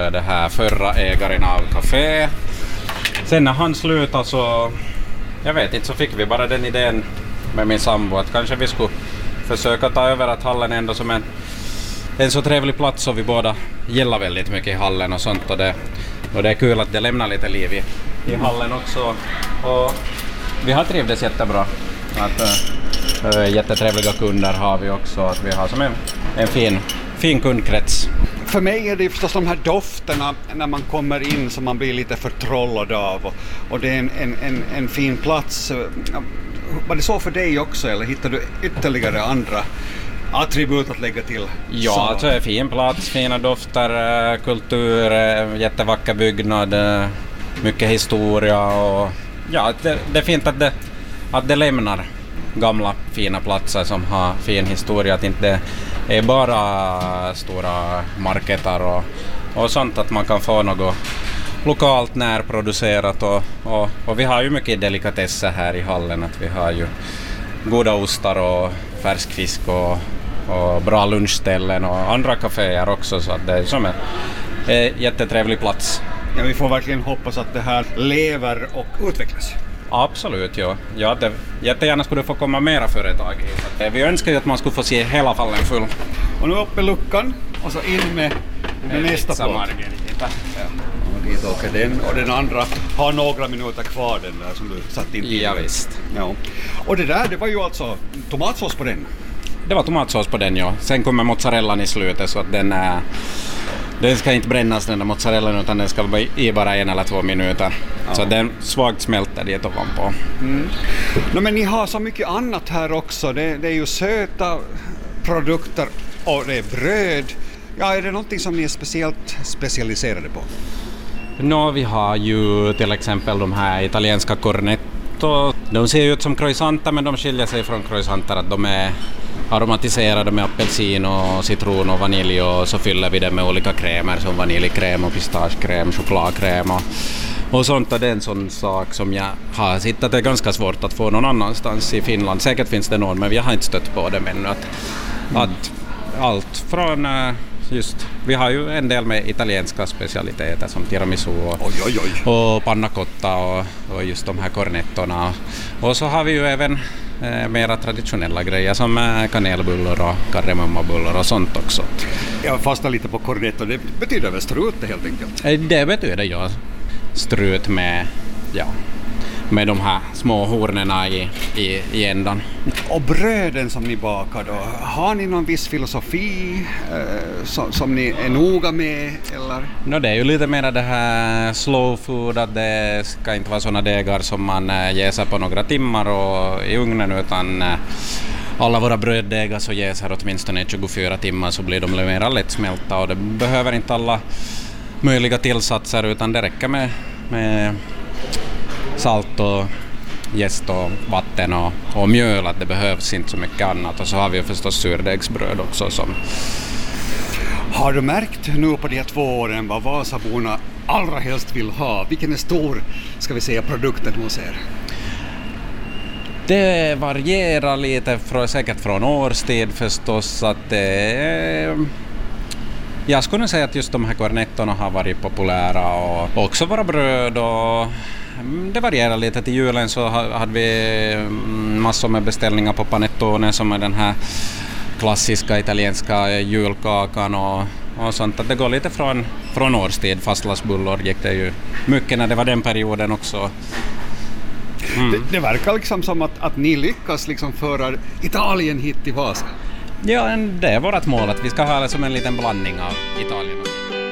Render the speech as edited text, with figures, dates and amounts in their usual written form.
det här förra ägaren av café. Sen när han slutade så, jag vet inte, så fick vi bara den idén med min sambo att kanske vi skulle försöka ta över att hallen ändå som en så trevlig plats, och vi båda gillar väldigt mycket i hallen och sånt, och det är kul att det lämnar lite liv i hallen också, och vi har trivdes jättebra. Jättetrevliga kunder har vi också, att vi har som en fin kundkrets. För mig är det förstås de här dofterna när man kommer in som man blir lite förtrollad av, och det är en fin plats. Var det så för dig också, eller hittar du ytterligare andra attribut att lägga till? Ja, alltså en fin plats, fina dofter, kultur, jättevacker byggnad, mycket historia, och ja, det är fint att det lämnar gamla fina platser som har fin historia, att inte är bara stora marketar och sånt, att man kan få något lokalt närproducerat, och vi har ju mycket delikatesser här i hallen, att vi har ju goda ostar och färsk fisk och bra lunchställen och andra kaféer också, så att det är som en jättetrevlig plats. Ja, vi får verkligen hoppas att det här lever och utvecklas. Absolut, ja. Jättegärna skulle få komma mera företag hit. Vi önskar ju att man skulle få se hela fallen full. Och nu upp i luckan och så in med nästa plåt. Ja. Och dit åker den, och den andra har några minuter kvar, den där som du satt in i. Ja, visst. Ja. Och det var ju alltså tomatsås på den. Det var tomatsås på den, ja. Sen kommer mozzarellan i slutet, så att den ska inte brännas, den där mozzarellan, utan den ska vara i bara 1 eller 2 minuter. Ja. Så den svagt smälter det ovanpå. No, men ni har så mycket annat här också. Det är ju söta produkter och det är bröd. Ja, är det någonting som ni är speciellt specialiserade på? Vi har ju till exempel de här italienska cornetto. De ser ut som croissanter, men de skiljer sig från croissanter att de är aromatiserade med apelsin och citron och vanilj, och så fyller vi det med olika krämer som vaniljkräm och pistagekräm, chokladkräm och sånt. Och det är en sån sak som jag har sett att det är ganska svårt att få någon annanstans i Finland. Säkert finns det någon, men vi har inte stött på det ännu. Att allt från vi har ju en del med italienska specialiteter som tiramisu och panna cotta och just de här cornettorna. Och så har vi ju även mera traditionella grejer som kanelbullar och kardemummabullar och sånt också. Jag fastnar lite på cornetto, det betyder väl strut helt enkelt? Det betyder strut med de här små hornerna i ändan. Och bröden som ni bakar då, har ni någon viss filosofi som ni är noga med, eller? Det är ju lite mer det här slow food, att det ska inte vara såna degar som man jäser på några timmar och i ugnen, utan alla våra bröddegar så jäser åtminstone 24 timmar, så blir de mer lättsmälta, och det behöver inte alla möjliga tillsatser, utan det räcker med salt och jäst och vatten och mjöl, att det behövs inte så mycket annat. Och så har vi förstås surdegsbröd också. Har du märkt nu på de här 2 åren vad Vasaborna allra helst vill ha? Vilken är stor, ska vi säga, produkten hos er? Det varierar lite, säkert från årstid förstås. Att jag skulle säga att just de här cornettorna har varit populära, och också våra bröd, och det varierar lite. Till julen så hade vi massor med beställningar på panettone, som är den här klassiska italienska julkakan och sånt. Att det går lite från årstid. Fastlagsbullar gick det ju mycket när det var den perioden också. Det verkar liksom som att ni lyckas liksom föra Italien hit till Vasa. Ja, det är vårt mål, att vi ska ha det som en liten blandning av Italien och